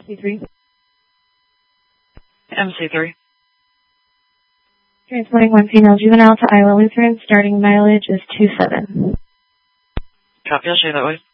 MC3. MC3. Transporting one female juvenile to Iowa Lutheran. Starting mileage is 27. Copy, I'll show you that way.